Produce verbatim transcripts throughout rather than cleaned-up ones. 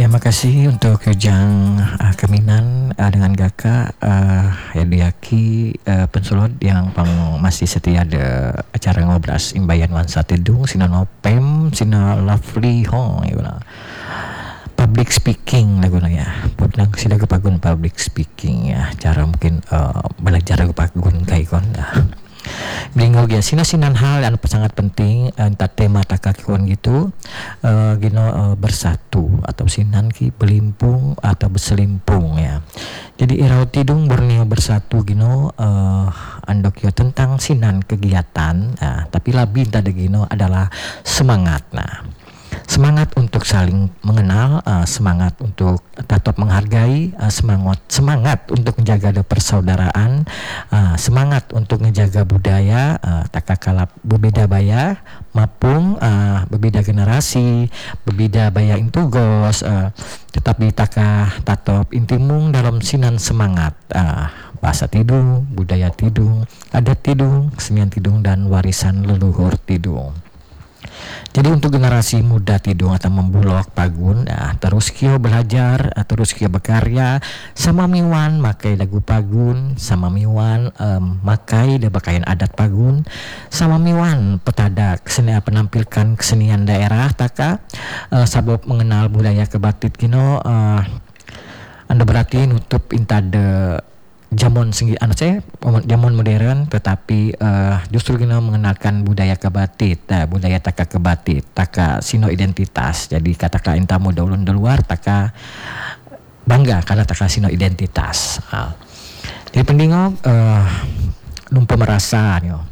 Ya, makasih untuk Yujang uh, Keminan uh, dengan Gaka uh, Yadiaki uh, Pensulod yang pang masih setia ada acara ngobras imbayan wansa tidung sina nopem sina lovely hong ya public speaking laguna ya pulang sila kepagun public speaking ya cara mungkin uh, belajar kepagun kaikon ya. Blingo ya sina-sinan hal yang sangat penting entah tema takakiwan gitu uh, gino uh, bersatu atau sinan ki belimpung atau berselimpung ya. Jadi irau tidung bernio bersatu gino uh, andok yo tentang sinan kegiatan uh, tapi lebih tadi gino adalah semangat. Nah, semangat untuk saling mengenal, uh, semangat untuk tetap menghargai, uh, semangat semangat untuk menjaga persaudaraan, uh, semangat untuk menjaga budaya, uh, tak kalap berbeda baya, maupun uh, berbeda generasi, berbeda baya intugos, uh, tetapi taka tatop intimung dalam sinan semangat. Uh, bahasa tidung, budaya tidung, adat tidung, kesenian tidung dan warisan leluhur tidung. Jadi untuk generasi muda tidung atau membulok pagun ya, terus kio belajar terus kio berkarya sama miwan makai lagu pagun sama miwan um, makai da bakayan adat pagun sama miwan petada kesenian penampilkan kesenian daerah taka uh, sabab mengenal budaya kebatit kino uh, anda berarti nutup intade Jamon senggi anak saya jamon modern tetapi uh, justru kita mengenalkan budaya kebatit nah, budaya taka kebatit taka sino identitas jadi katakan intamu daulun di luar taka bangga karena taka sino identitas uh. Jadi pendingok uh, numpa merasa nyo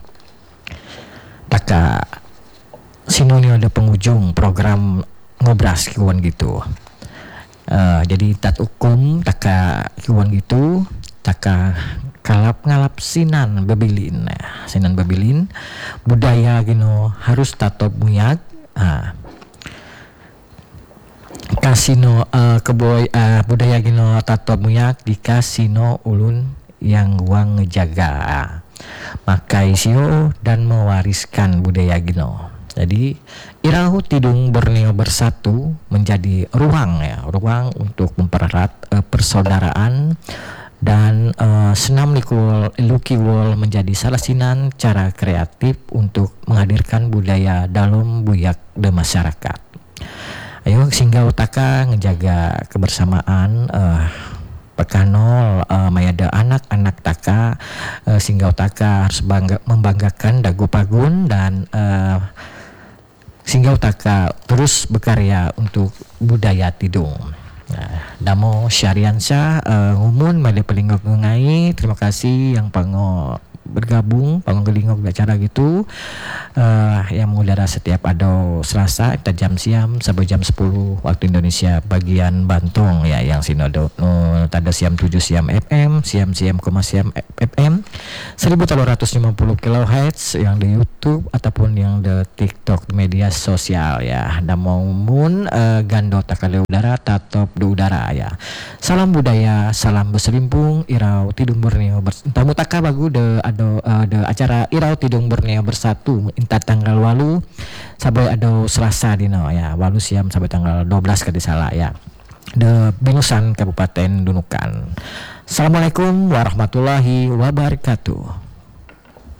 taka sino nyo ada penghujung program ngobras kiwan gitu uh, jadi tat hukum taka kiwan gitu taka kalap ngalap sinan bebilin nah, sinan bebilin budaya gino harus tatop muyak ah. Kasino uh, keboy uh, budaya gino tatop muyak di kasino ulun yang uang ngejaga ah. Makai sio dan mewariskan budaya gino. Jadi irahu tidung berneo bersatu menjadi ruang ya ruang untuk mempererat uh, persaudaraan dan uh, senam likul lukiwol menjadi salah sinan cara kreatif untuk menghadirkan budaya dalam buyak de masyarakat. Ayo sehingga utaka ngejaga kebersamaan uh, pekanol uh, mayada anak-anak taka uh, sehingga utaka harus bangga, membanggakan dagu pagun dan uh, sehingga utaka terus berkarya untuk budaya tidung. Nah, damo syariansa uh, ngumun made pelingok ngai terima kasih yang pango bergabung pango gelingok acara gitu uh, yang mengudara setiap ado Selasa kita jam siam sampai jam sepuluh waktu Indonesia bagian Bantong ya yang sinodo no, tada siam tujuh siam F M siam siam koma siam F M seribu tiga ratus lima puluh kilohertz yang di YouTube ataupun yang di TikTok media sosial ya damo mun uh, gando takale udara tatop di udara ya salam budaya salam berselimpung irau tidung Borneo bers- tamu taka bagu de ado uh, de acara irau tidung Borneo bersatu inta tanggal walu sampai ado Selasa dino ya walu siam sampai tanggal dua belas kali salah ya de Binusan Kabupaten Nunukan. Assalamualaikum warahmatullahi wabarakatuh.